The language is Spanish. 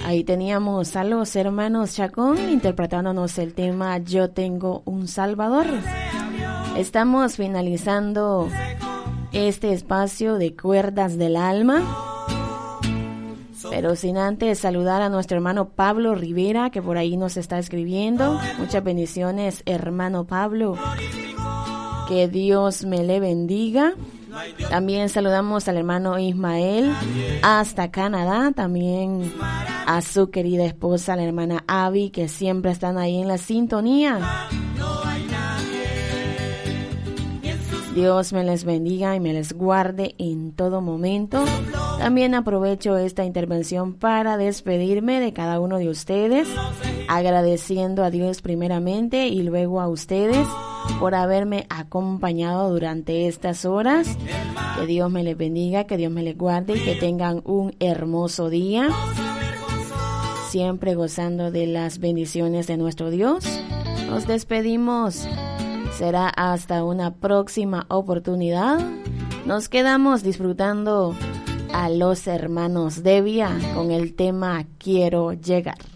Ahí teníamos a los hermanos Chacón interpretándonos el tema Yo tengo un Salvador. Estamos finalizando este espacio de Cuerdas del Alma, pero sin antes saludar a nuestro hermano Pablo Rivera, que por ahí nos está escribiendo. Muchas bendiciones, hermano Pablo. Que Dios me le bendiga. También saludamos al hermano Ismael hasta Canadá, también a su querida esposa, la hermana Abby, que siempre están ahí en la sintonía. Dios me les bendiga y me les guarde en todo momento. También aprovecho esta intervención para despedirme de cada uno de ustedes, agradeciendo a Dios primeramente y luego a ustedes por haberme acompañado durante estas horas. Que Dios me les bendiga, que Dios me les guarde y que tengan un hermoso día, siempre gozando de las bendiciones de nuestro Dios. Nos despedimos. Será hasta una próxima oportunidad. Nos quedamos disfrutando a los hermanos Devia con el tema Quiero Llegar.